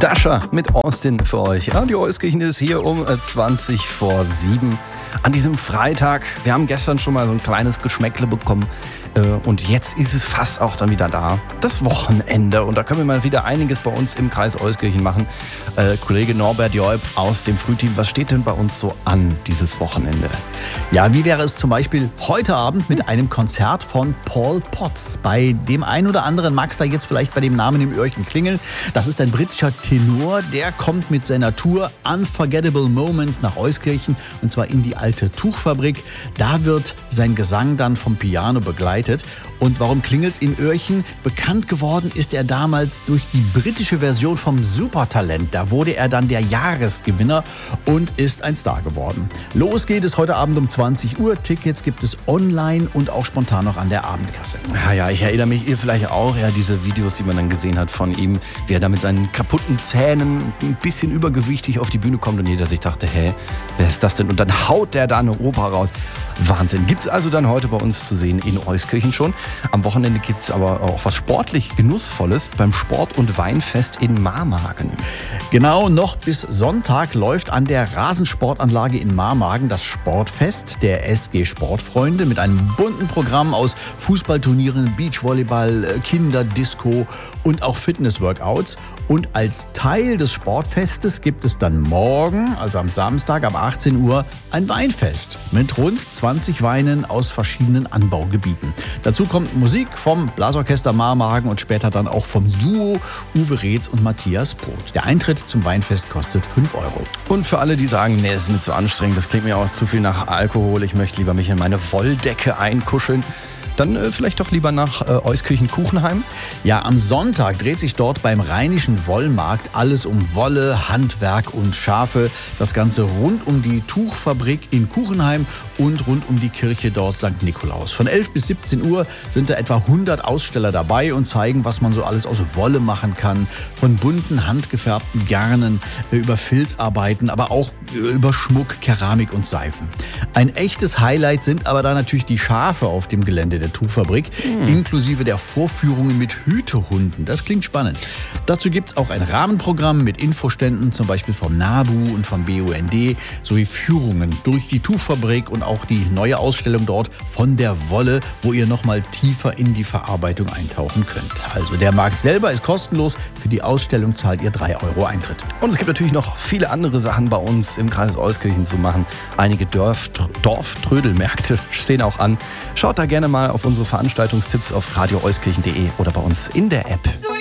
Dasha mit Austin für euch. Radio Euskirchen ist hier um 7:20 an diesem Freitag. Wir haben gestern schon mal so ein kleines Geschmäckle bekommen und jetzt ist es fast auch dann wieder da. Das Wochenende und da können wir mal wieder einiges bei uns im Kreis Euskirchen machen. Kollege Norbert Joib aus dem Frühteam, was steht denn bei uns so an dieses Wochenende? Ja, wie wäre es zum Beispiel heute Abend mit einem Konzert von Paul Potts? Bei dem einen oder anderen mag es da jetzt vielleicht bei dem Namen im Öhrchen klingeln. Das ist ein britischer Tenor, der kommt mit seiner Tour Unforgettable Moments nach Euskirchen und zwar in die alte Tuchfabrik. Da wird sein Gesang dann vom Piano begleitet. Und warum klingelt's im Öhrchen? Bekannt geworden ist er damals durch die britische Version vom Supertalent. Da wurde er dann der Jahresgewinner und ist ein Star geworden. Los geht es heute Abend um 20 Uhr. Tickets gibt es online und auch spontan noch an der Abendkasse. Ja, ich erinnere mich, ihr vielleicht auch, ja, diese Videos, die man dann gesehen hat von ihm, wie er da mit seinen kaputten Zähnen ein bisschen übergewichtig auf die Bühne kommt und jeder sich dachte, wer ist das denn? Und dann haut der da eine Oper raus. Wahnsinn. Gibt es also dann heute bei uns zu sehen in Euskirchen schon. Am Wochenende gibt es aber auch was sportlich Genussvolles beim Sport- und Weinfest in Marmagen. Genau, noch bis Sonntag läuft an der Rasensportanlage in Marmagen das Sportfest der SG Sportfreunde mit einem bunten Programm aus Fußballturnieren, Beachvolleyball, Kinderdisco und auch Fitnessworkouts. Und als Teil des Sportfestes gibt es dann morgen, also am Samstag ab 18 Uhr, ein Weinfest mit rund 20 Weinen aus verschiedenen Anbaugebieten. Dazu kommt Musik vom Blasorchester Marmagen und später dann auch vom Duo Uwe Reetz und Matthias Poth. Der Eintritt zum Weinfest kostet 5 Euro. Und für alle, die sagen, nee, das ist mir zu anstrengend, das klingt mir auch zu viel nach Alkohol, ich möchte lieber mich in meine Wolldecke einkuscheln, dann vielleicht doch lieber nach Euskirchen-Kuchenheim. Ja, am Sonntag dreht sich dort beim Rheinischen Wollmarkt alles um Wolle, Handwerk und Schafe. Das Ganze rund um die Tuchfabrik in Kuchenheim und rund um die Kirche dort St. Nikolaus. Von 11 bis 17 Uhr sind da etwa 100 Aussteller dabei und zeigen, was man so alles aus Wolle machen kann. Von bunten, handgefärbten Garnen, über Filzarbeiten, aber auch über Schmuck, Keramik und Seifen. Ein echtes Highlight sind aber da natürlich die Schafe auf dem Gelände der Tuchfabrik, inklusive der Vorführungen mit Hütehunden. Das klingt spannend. Dazu gibt es auch ein Rahmenprogramm mit Infoständen, zum Beispiel vom NABU und vom BUND, sowie Führungen durch die Tuchfabrik und auch die neue Ausstellung dort von der Wolle, wo ihr nochmal tiefer in die Verarbeitung eintauchen könnt. Also der Markt selber ist kostenlos, für die Ausstellung zahlt ihr 3 Euro Eintritt. Und es gibt natürlich noch viele andere Sachen bei uns im Kreis Euskirchen zu machen. Einige Dorftrödelmärkte stehen auch an. Schaut da gerne mal auf unsere Veranstaltungstipps auf radioeuskirchen.de oder bei uns in der App.